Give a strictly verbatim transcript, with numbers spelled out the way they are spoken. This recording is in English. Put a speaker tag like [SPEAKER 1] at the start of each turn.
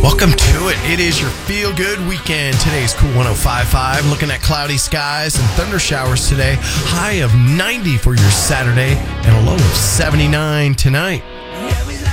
[SPEAKER 1] Welcome to it. It is your feel-good weekend. Today's Cool one oh five point five. Looking at cloudy skies and thunder showers today. High of ninety for your Saturday and a low of seventy-nine tonight.